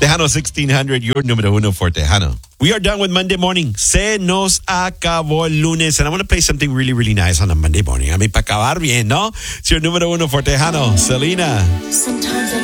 Tejano 1600, your numero uno for Tejano. We are done with Monday morning. Se nos acabó el lunes. And I want to play something really, really nice on a Monday morning. I mean, para acabar bien, ¿no? It's your numero uno for Tejano, Selena. Sometimes I